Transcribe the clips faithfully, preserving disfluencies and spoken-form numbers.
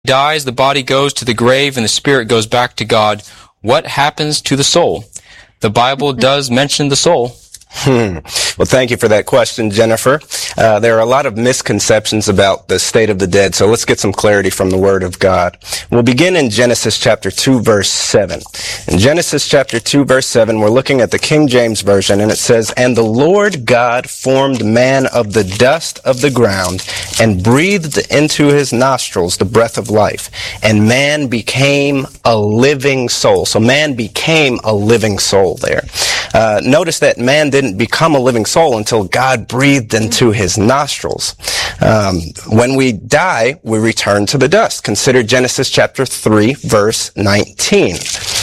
dies, the body goes to the grave and the spirit goes back to God. What happens to the soul? The Bible does mention the soul. Hmm. Well, thank you for that question, Jennifer. Uh, there are a lot of misconceptions about the state of the dead, so let's get some clarity from the Word of God. We'll begin in Genesis chapter two, verse seven. In Genesis chapter two, verse seven, we're looking at the King James Version, and it says, "And the Lord God formed man of the dust of the ground, and breathed into his nostrils the breath of life, and man became a living soul." So man became a living soul there. Uh, notice that man didn't become a living soul until God breathed into his nostrils. Um, when we die, we return to the dust. Consider Genesis chapter three, verse nineteen.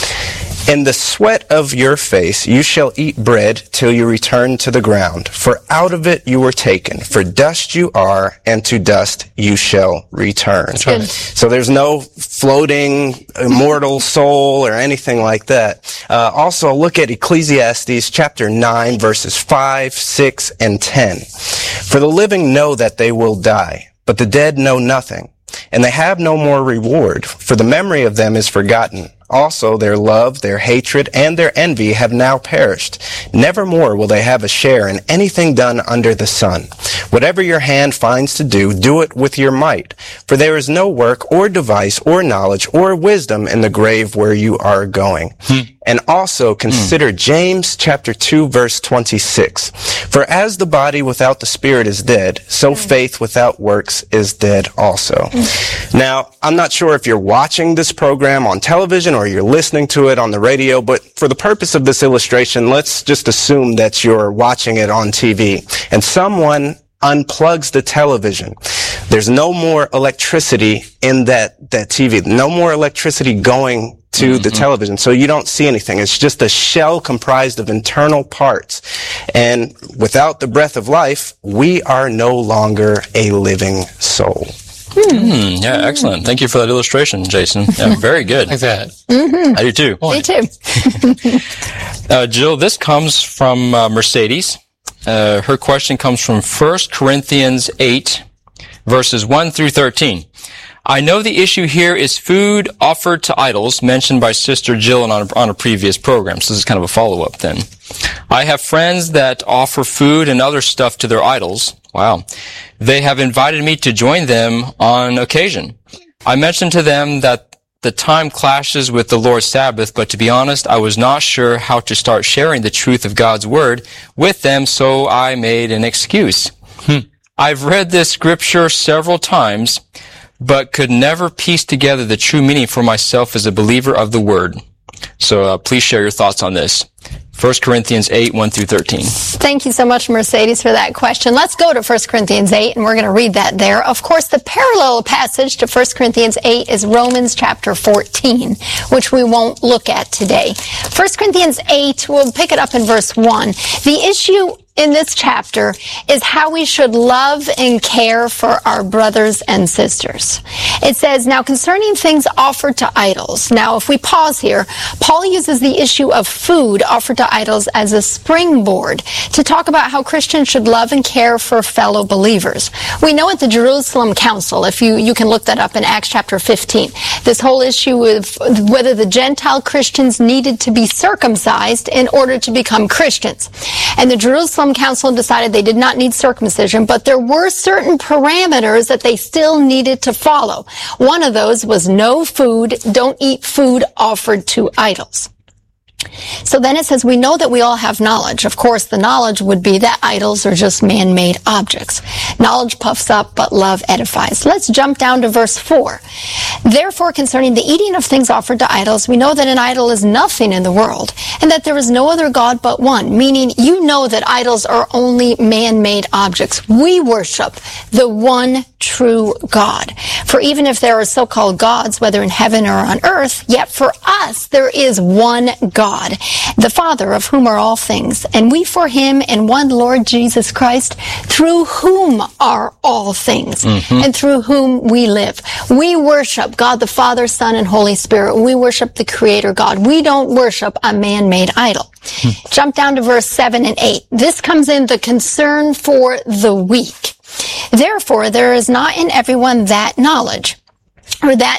"In the sweat of your face you shall eat bread till you return to the ground. For out of it you were taken. For dust you are, and to dust you shall return." That's right. So there's no floating immortal soul or anything like that. Uh, also, look at Ecclesiastes chapter nine, verses five, six, and ten. "For the living know that they will die, but the dead know nothing, and they have no more reward, for the memory of them is forgotten. Also, their love, their hatred, and their envy have now perished. Nevermore will they have a share in anything done under the sun. Whatever your hand finds to do, do it with your might. For there is no work or device or knowledge or wisdom in the grave where you are going." Hmm. And also consider hmm. James chapter two, verse twenty-six. "For as the body without the spirit is dead, so faith without works is dead also." Hmm. Now, I'm not sure if you're watching this program on television or you're listening to it on the radio, but for the purpose of this illustration, let's just assume that you're watching it on T V and someone unplugs the television. There's no more electricity in that, that T V, no more electricity going to mm-hmm. the television, so you don't see anything. It's just a shell comprised of internal parts. And without the breath of life, we are no longer a living soul. Hmm. Yeah, excellent. Thank you for that illustration, Jason. Yeah, very good. Like that. Mm-hmm. I do too. Me too. uh, Jill, this comes from uh, Mercedes. Uh, her question comes from First Corinthians eight, verses one through thirteen. "I know the issue here is food offered to idols, mentioned by Sister Jill on a, on a previous program." So this is kind of a follow-up then. "I have friends that offer food and other stuff to their idols. Wow. They have invited me to join them on occasion. I mentioned to them that the time clashes with the Lord's Sabbath, but to be honest, I was not sure how to start sharing the truth of God's Word with them, so I made an excuse. Hmm. I've read this scripture several times, but could never piece together the true meaning for myself as a believer of the Word." So uh, please share your thoughts on this. First Corinthians eight, one through thirteen. Thank you so much, Mercedes, for that question. Let's go to First Corinthians eight, and we're going to read that there. Of course, the parallel passage to First Corinthians eight is Romans chapter fourteen, which we won't look at today. First Corinthians eight, we'll pick it up in verse one. The issue in this chapter is how we should love and care for our brothers and sisters. It says, "Now concerning things offered to idols." Now, if we pause here, Paul uses the issue of food offered to idols as a springboard to talk about how Christians should love and care for fellow believers. We know at the Jerusalem Council, if you, you can look that up in Acts chapter fifteen, this whole issue of whether the Gentile Christians needed to be circumcised in order to become Christians. And the Jerusalem Council decided they did not need circumcision, but there were certain parameters that they still needed to follow. One of those was no food, don't eat food offered to idols. So then it says, we know that we all have knowledge. Of course, the knowledge would be that idols are just man-made objects. Knowledge puffs up, but love edifies. Let's jump down to verse four. Therefore, concerning the eating of things offered to idols, we know that an idol is nothing in the world, and that there is no other God but one, meaning you know that idols are only man-made objects. We worship the one true God. For even if there are so-called gods, whether in heaven or on earth, yet for us there is one God, the Father, of whom are all things, and we for him and one Lord Jesus Christ, through whom are all things, mm-hmm. and through whom we live. We worship God the Father, Son, and Holy Spirit. We worship the Creator God. We don't worship a man-made idol. Hmm. Jump down to verse seven and eight. This comes in the concern for the weak. Therefore, there is not in everyone that knowledge. or that